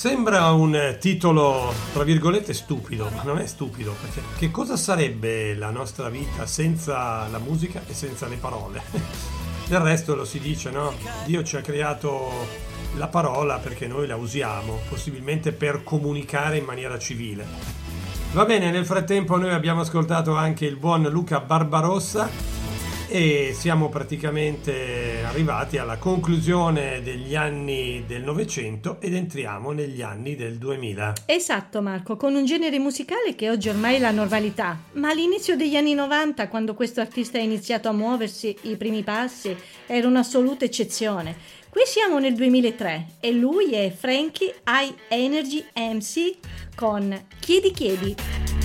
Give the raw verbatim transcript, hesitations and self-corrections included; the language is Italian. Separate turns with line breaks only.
Sembra un titolo, tra virgolette, stupido, ma non è stupido, perché che cosa sarebbe la nostra vita senza la musica e senza le parole? Del resto lo si dice, no? Dio ci ha creato la parola perché noi la usiamo, possibilmente per comunicare in maniera civile. Va bene, nel frattempo noi abbiamo ascoltato anche il buon Luca Barbarossa e siamo praticamente arrivati alla conclusione degli anni del Novecento ed entriamo negli anni del duemila.
Esatto, Marco, con un genere musicale che oggi ormai è la normalità, ma all'inizio degli anni novanta, quando questo artista ha iniziato a muoversi, i primi passi, era un'assoluta eccezione. Qui siamo nel duemilatré e lui è Frankie High Energy M C con Chiedi Chiedi.